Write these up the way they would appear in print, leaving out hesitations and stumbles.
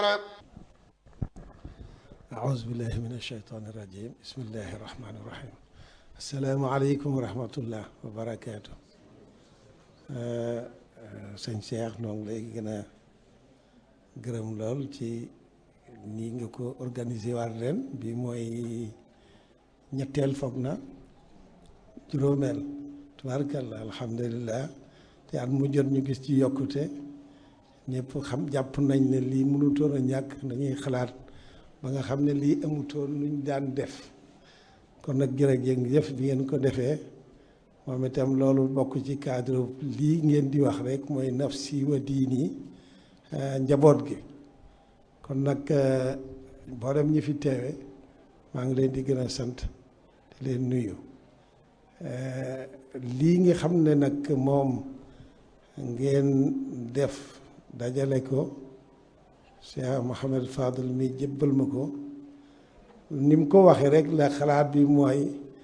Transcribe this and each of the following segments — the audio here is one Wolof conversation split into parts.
أعوذ بالله من الشيطان الرجيم بسم الله الرحمن الرحيم السلام عليكم ورحمة الله وبركاته sëñ Cheikh noo ngi lay gën a gërëm lool ci nii nga ko organisé waat ren bi mooy ñetteel foog na juróomeel tubaarkalla alhamdulilah te at mu jot ñu gis ci yokkute ñëpp xam jàpp nañ ne lii mënutoon a ñàkk dañuy xalaat ba nga xam ne lii amutoon luñ daan def kon nag jërëjëf bi ngeen ko defee moom itam loolu bokk ci cadre lii ngeen di wax rek mooy nafsi wa diini njaboot gi kon nag mboolem ñi fi teewe maa ngi leen di gën a sant di leen nuyu lii nga xam ne nag moom ngeen def dajale ko Cheikh Mouhamed Fadel mi jébbal ma ko ni mu ko waxee rek la xalaat bi mooy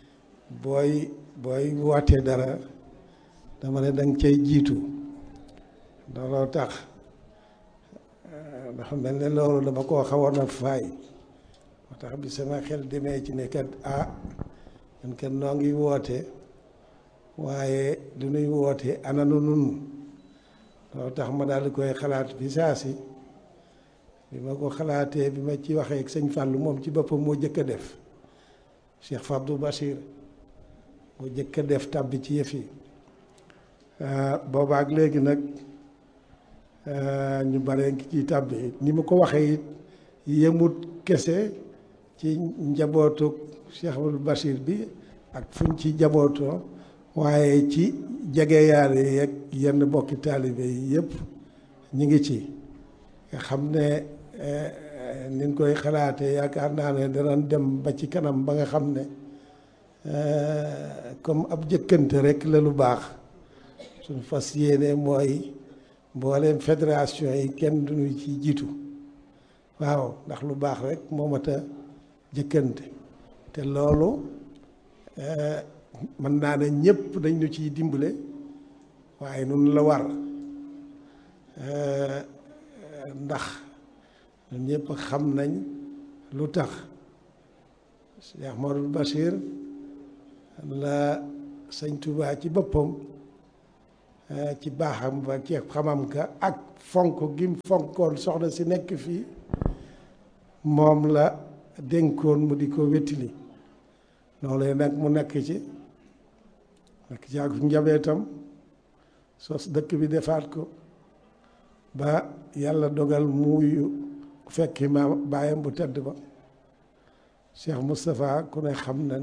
booy wootee dara dama ne danga cay jiitu looloo tax dafa mel ne loolu dama koo xawoon a faay moo tax bi sama xel demee ci ne kat man kat noo ngi woote waaye lu nuy woote ananu nun loolu tax ma daal di koy xalaat bi saa si bi ma ko xalaatee bi ma ci waxee ak sëñ Fallou moom ci boppam moo jëkk a def Cheikh Fabdou Bachir moo jëkk a def tàbbi ci yëf yi boobaak léegi nag ñu bare ngi ciy tàbbi ni ma ko waxee it yemut kese ci njabootu Cheikh Fabdou Bachir bi ak fuñ ci njabootoo waaye ci jege yaare yeeg yenn bokki taalibe yi yëpp ñu ngi ci nga xam ne niñ koy xalaatee yaakaar naa ne danañ dem ba ci kanam ba nga xam ne comme ab jëkkante rek la lu baax suñ fas yéene mooy mbooleem fédération yi kenn duñu ci jiitu waaw ndax lu baax rek moo mat a jëkkante te loolu mën naa ne ñëpp dañ ñu ciy dimbale waaye nun la war ndax ñun ñëpp xam nañ lu tax Cheikh Mouhamadou Bachir la sëñ Touba ci boppam ci baaxam ba ci xamam ka ak fonk gim fonkoon soxna si nekk fii moom la dénkoon mu di ko wettili loolee nag mu nekk ci ak njabootam sos dëkk bi defaat ko ba yàlla dogal muuyu fekki ma baayam bu tedd ba Cheikh Moustapha ku ne xam na